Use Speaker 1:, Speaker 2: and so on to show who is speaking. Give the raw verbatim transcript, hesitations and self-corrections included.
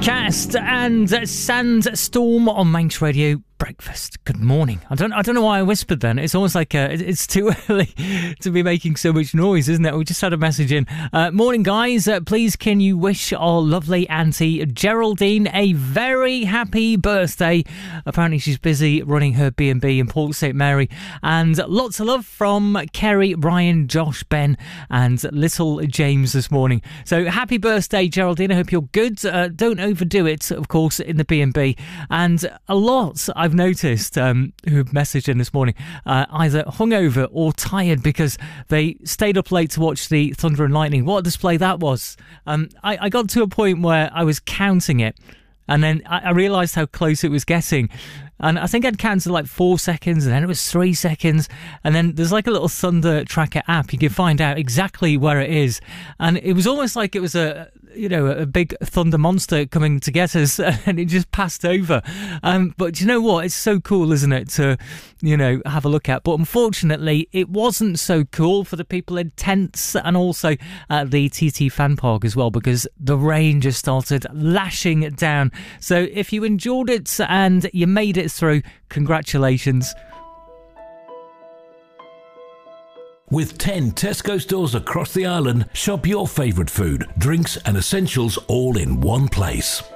Speaker 1: Cast and Sandstorm on Manx Radio Breakfast. Good morning. I don't I don't know why I whispered then. It's almost like uh, it's too early to be making so much noise, isn't it? We just had a message in. Uh, morning, guys. Uh, please, can you wish our lovely auntie Geraldine a very happy birthday? Apparently, she's busy running her B and B in Port Saint Mary. And lots of love from Kerry, Brian, Josh, Ben, and little James this morning. So happy birthday, Geraldine. I hope you're good. Uh, don't overdo it, of course, in the B and B. And a lot I've noticed um, who messaged in this morning uh, either hungover or tired because they stayed up late to watch the Thunder and Lightning. What a display that was. Um, I, I got to a point where I was counting it, and then I, I realised how close it was getting. And I think I'd counted like four seconds, and then it was three seconds. And then there's like a little Thunder Tracker app. You can find out exactly where it is. And it was almost like it was a, you know, a big thunder monster coming to get us, and it just passed over. Um, but you know what? It's so cool, isn't it, to, you know, have a look at. But unfortunately, it wasn't so cool for the people in tents and also at the T T Fan Park as well, because the rain just started lashing down. So if you enjoyed it and you made it through, congratulations.
Speaker 2: With ten Tesco stores across the island, shop your favourite food, drinks and essentials all in one place.